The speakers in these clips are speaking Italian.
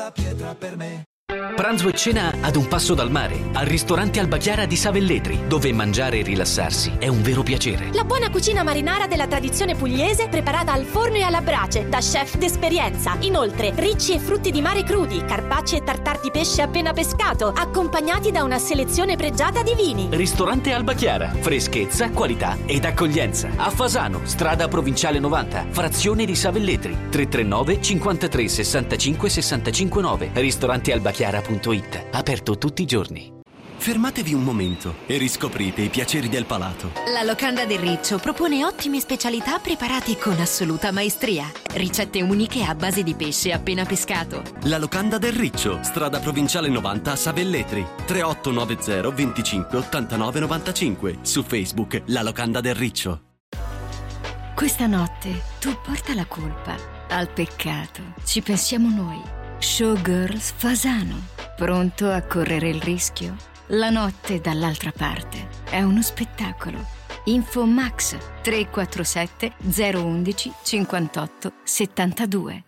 la pietra per me. Pranzo e cena ad un passo dal mare, al ristorante Alba Chiara di Savelletri, dove mangiare e rilassarsi è un vero piacere. La buona cucina marinara della tradizione pugliese preparata al forno e alla brace da chef d'esperienza. Inoltre, ricci e frutti di mare crudi, carpacci e tartar di pesce appena pescato, accompagnati da una selezione pregiata di vini. Ristorante Alba Chiara, freschezza, qualità ed accoglienza. A Fasano, strada provinciale 90, frazione di Savelletri, 339 53 65 65 9. Ristorantealbachiara.it, aperto tutti i giorni. Fermatevi un momento e riscoprite i piaceri del palato. La Locanda del Riccio propone ottime specialità preparate con assoluta maestria. Ricette uniche a base di pesce appena pescato. La Locanda del Riccio, strada provinciale 90 a Savelletri, 3890 25 89 95. Su Facebook La Locanda del Riccio. Questa notte tu porta la colpa al peccato. Ci pensiamo noi. Showgirls Fasano. Pronto a correre il rischio? La notte dall'altra parte è uno spettacolo. Info Max 347 011 58 72.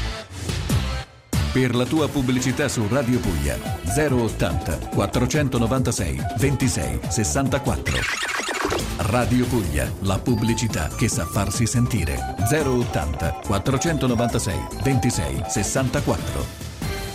Per la tua pubblicità su Radio Puglia 080 496 26 64. Radio Puglia, la pubblicità che sa farsi sentire. 080 496 26 64.